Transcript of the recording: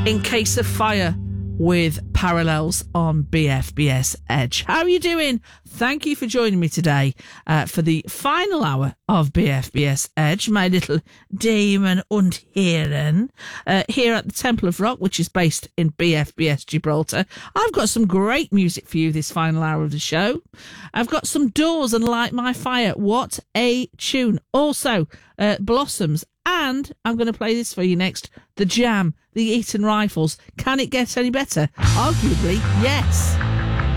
In Case of Fire with Parallels on BFBS Edge. How are you doing? Thank you for joining me today for the final hour of BFBS Edge, my little Damen und Herren, here at the Temple of Rock, which is based in BFBS Gibraltar. I've got some great music for you this final hour of the show. I've got some Doors and Light My Fire. What a tune. Also, Blossoms. And I'm going to play this for you next. The Jam, the Eton Rifles. Can it get any better? Arguably, yes.